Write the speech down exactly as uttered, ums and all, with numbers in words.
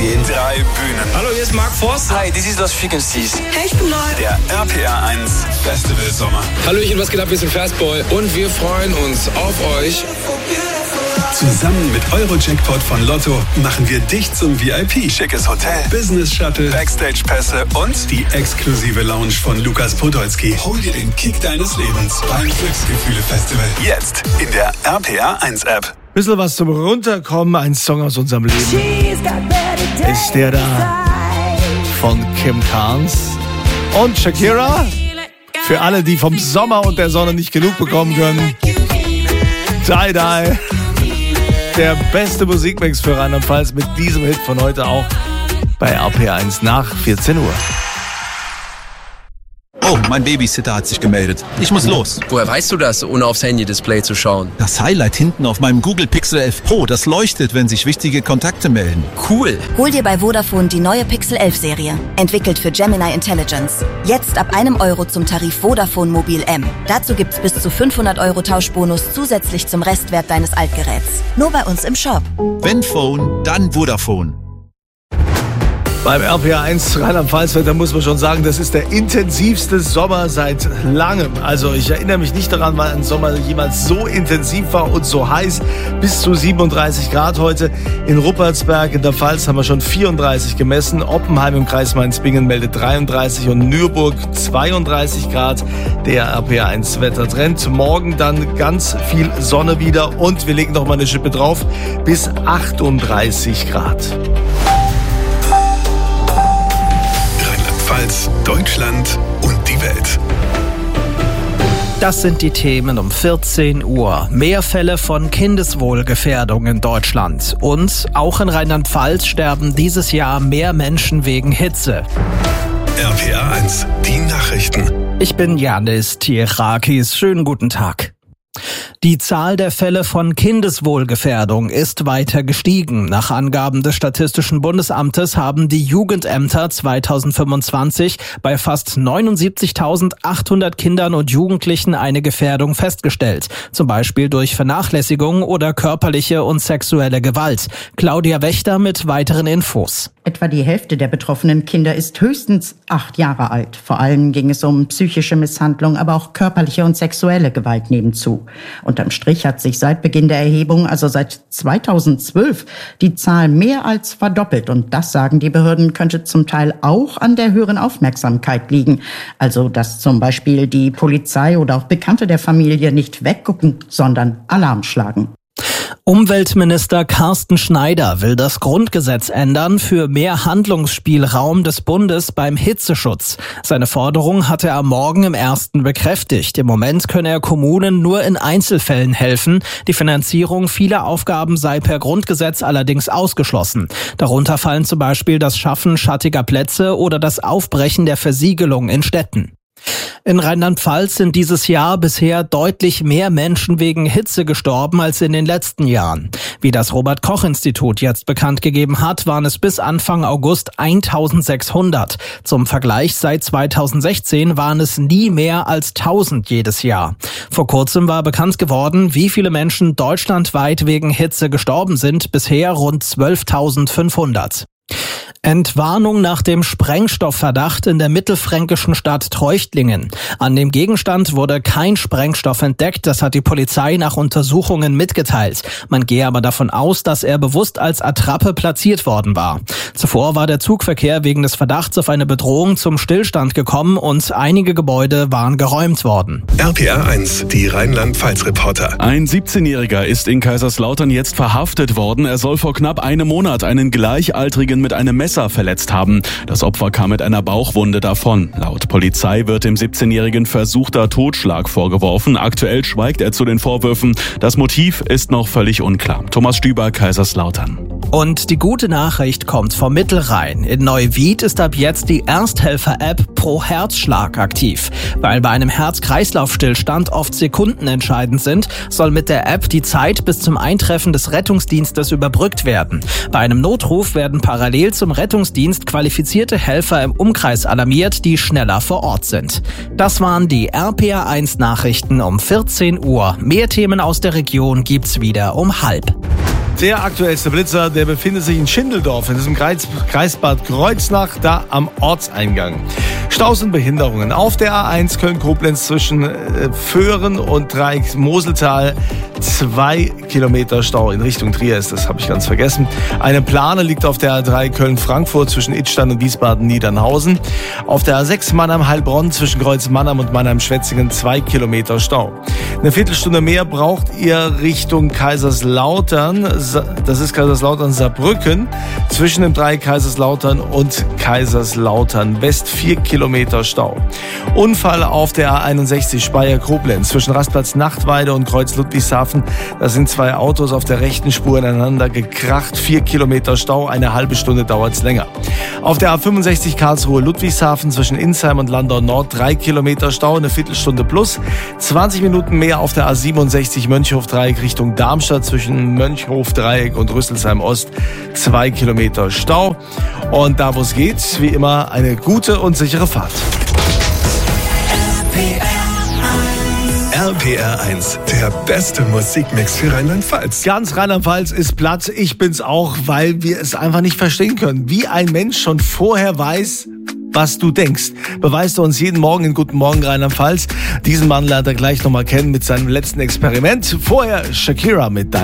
gehen. Drei Bühnen. Hallo, hier ist Mark Forster. Hi, this is Los Frequencies. Hey, ich bin Neu. Der R P R eins Festival Sommer. Hallöchen, was geht ab? Wir sind Fastball und wir freuen uns auf euch. Zusammen mit Euro-Jackpot von Lotto machen wir dich zum V I P. Schickes Hotel, Business-Shuttle, Backstage-Pässe und die exklusive Lounge von Lukas Podolski. Hol dir den Kick deines Lebens beim Glücksgefühle-Festival. Jetzt in der R P R eins App. Bisschen was zum Runterkommen, ein Song aus unserem Leben. Ist der da von Kim Carnes und Shakira. Für alle, die vom Sommer und der Sonne nicht genug bekommen können. Die Die. Der beste Musikmix für Rheinland-Pfalz mit diesem Hit von heute auch bei R P R eins nach vierzehn Uhr. Oh, mein Babysitter hat sich gemeldet. Ich muss los. Woher weißt du das, ohne aufs Handy-Display zu schauen? Das Highlight hinten auf meinem Google Pixel elf Pro, das leuchtet, wenn sich wichtige Kontakte melden. Cool. Hol dir bei Vodafone die neue Pixel elf Serie. Entwickelt für Gemini Intelligence. Jetzt ab einem Euro zum Tarif Vodafone Mobil M. Dazu gibt's bis zu fünfhundert Euro Tauschbonus zusätzlich zum Restwert deines Altgeräts. Nur bei uns im Shop. Wenn Phone, dann Vodafone. Beim R P R eins Rheinland-Pfalz-Wetter muss man schon sagen, das ist der intensivste Sommer seit langem. Also ich erinnere mich nicht daran, wann ein Sommer jemals so intensiv war und so heiß. Bis zu siebenunddreißig Grad heute. In Ruppertsberg in der Pfalz haben wir schon vierunddreißig gemessen. Oppenheim im Kreis Mainz-Bingen meldet dreiunddreißig und Nürburg zweiunddreißig Grad. Der R P R eins Wettertrend. Morgen dann ganz viel Sonne wieder und wir legen noch mal eine Schippe drauf. Bis achtunddreißig Grad. Deutschland und die Welt. Das sind die Themen um vierzehn Uhr. Mehr Fälle von Kindeswohlgefährdung in Deutschland. Und auch in Rheinland-Pfalz sterben dieses Jahr mehr Menschen wegen Hitze. R P R eins, die Nachrichten. Ich bin Janis Tierakis. Schönen guten Tag. Die Zahl der Fälle von Kindeswohlgefährdung ist weiter gestiegen. Nach Angaben des Statistischen Bundesamtes haben die Jugendämter zweitausendfünfundzwanzig bei fast neunundsiebzigtausendachthundert Kindern und Jugendlichen eine Gefährdung festgestellt. Zum Beispiel durch Vernachlässigung oder körperliche und sexuelle Gewalt. Claudia Wächter mit weiteren Infos. Etwa die Hälfte der betroffenen Kinder ist höchstens acht Jahre alt. Vor allem ging es um psychische Misshandlung, aber auch körperliche und sexuelle Gewalt nebenzu. Unterm Strich hat sich seit Beginn der Erhebung, also seit zweitausendzwölf, die Zahl mehr als verdoppelt. Und das, sagen die Behörden, könnte zum Teil auch an der höheren Aufmerksamkeit liegen. Also, dass zum Beispiel die Polizei oder auch Bekannte der Familie nicht weggucken, sondern Alarm schlagen. Umweltminister Carsten Schneider will das Grundgesetz ändern für mehr Handlungsspielraum des Bundes beim Hitzeschutz. Seine Forderung hat er am Morgen im Ersten bekräftigt. Im Moment könne er Kommunen nur in Einzelfällen helfen. Die Finanzierung vieler Aufgaben sei per Grundgesetz allerdings ausgeschlossen. Darunter fallen zum Beispiel das Schaffen schattiger Plätze oder das Aufbrechen der Versiegelung in Städten. In Rheinland-Pfalz sind dieses Jahr bisher deutlich mehr Menschen wegen Hitze gestorben als in den letzten Jahren. Wie das Robert-Koch-Institut jetzt bekannt gegeben hat, waren es bis Anfang August eintausendsechshundert. Zum Vergleich, seit zweitausendsechzehn waren es nie mehr als tausend jedes Jahr. Vor kurzem war bekannt geworden, wie viele Menschen deutschlandweit wegen Hitze gestorben sind. Bisher rund zwölftausendfünfhundert. Entwarnung nach dem Sprengstoffverdacht in der mittelfränkischen Stadt Treuchtlingen. An dem Gegenstand wurde kein Sprengstoff entdeckt, das hat die Polizei nach Untersuchungen mitgeteilt. Man gehe aber davon aus, dass er bewusst als Attrappe platziert worden war. Zuvor war der Zugverkehr wegen des Verdachts auf eine Bedrohung zum Stillstand gekommen und einige Gebäude waren geräumt worden. R P R eins, die Rheinland-Pfalz-Reporter. Ein siebzehnjähriger ist in Kaiserslautern jetzt verhaftet worden. Er soll vor knapp einem Monat einen Gleichaltrigen mit einem Messer verletzt haben. Das Opfer kam mit einer Bauchwunde davon. Laut Polizei wird dem siebzehnjährigen versuchter Totschlag vorgeworfen. Aktuell schweigt er zu den Vorwürfen. Das Motiv ist noch völlig unklar. Thomas Stüber, Kaiserslautern. Und die gute Nachricht kommt vom Mittelrhein. In Neuwied ist ab jetzt die Ersthelfer-App Pro Herzschlag aktiv. Weil bei einem Herz-Kreislauf-Stillstand oft Sekunden entscheidend sind, soll mit der App die Zeit bis zum Eintreffen des Rettungsdienstes überbrückt werden. Bei einem Notruf werden parallel zum Rettungsdienst qualifizierte Helfer im Umkreis alarmiert, die schneller vor Ort sind. Das waren die R P R eins Nachrichten um vierzehn Uhr. Mehr Themen aus der Region gibt's wieder um halb. Der aktuellste Blitzer, der befindet sich in Schindeldorf, in diesem Kreis, Kreisbad Kreuznach, da am Ortseingang. Staus und Behinderungen auf der A eins Köln-Koblenz zwischen äh, Föhren und Dreieck-Moseltal. Zwei Kilometer Stau in Richtung Trier, das habe ich ganz vergessen. Eine Plane liegt auf der A drei Köln-Frankfurt zwischen Idstein und Wiesbaden-Niedernhausen. Auf der A sechs Mannheim-Heilbronn zwischen Kreuz-Mannheim und Mannheim-Schwetzingen zwei Kilometer Stau. Eine Viertelstunde mehr braucht ihr Richtung Kaiserslautern. Das ist Kaiserslautern-Saarbrücken zwischen dem Dreieck Kaiserslautern und Kaiserslautern West. Vier Kilometer Stau. Unfall auf der A einundsechzig Speyer-Koblenz zwischen Rastplatz Nachtweide und Kreuz Ludwigshafen. Da sind zwei Autos auf der rechten Spur ineinander gekracht. Vier Kilometer Stau, eine halbe Stunde dauert's länger. Auf der A fünfundsechzig Karlsruhe-Ludwigshafen zwischen Insheim und Landau Nord drei Kilometer Stau, eine Viertelstunde plus. zwanzig Minuten mehr auf der A siebenundsechzig Mönchhof-Dreieck Richtung Darmstadt zwischen Mönchhof-Dreieck und Rüsselsheim Ost zwei Kilometer Stau. Und da, wo es geht, wie immer eine gute und sichere Fahrt. R P R eins, der beste Musikmix für Rheinland-Pfalz. Ganz Rheinland-Pfalz ist platt. Ich bin's auch, weil wir es einfach nicht verstehen können. Wie ein Mensch schon vorher weiß, was du denkst. Beweist du uns jeden Morgen in Guten Morgen Rheinland-Pfalz. Diesen Mann lernt er gleich nochmal kennen mit seinem letzten Experiment. Vorher Shakira mit Dein